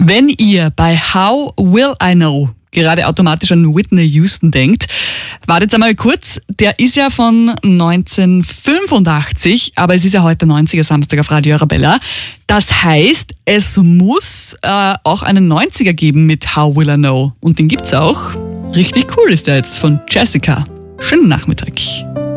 Wenn ihr bei How Will I Know gerade automatisch an Whitney Houston denkt, wartet einmal kurz, der ist ja von 1985, aber es ist ja heute 90er Samstag auf Radio Arabella. Das heißt, es muss auch einen 90er geben mit How Will I Know. Und den gibt's auch. Richtig cool ist der jetzt von Jessica. Schönen Nachmittag.